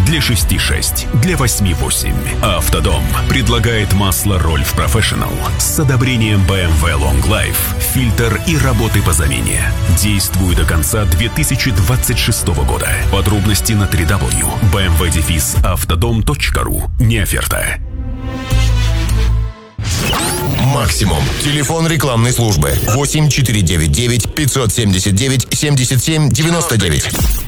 для 6.6, для 8.8. Автодом предлагает масло Rolf Professional с одобрением BMW Long Life, фильтр и работы по замене. Действует до конца 2026 года. Подробности на www.bmw-автодом.ру. Не оферта. Максимум. Телефон рекламной службы 8 499 579 77 99.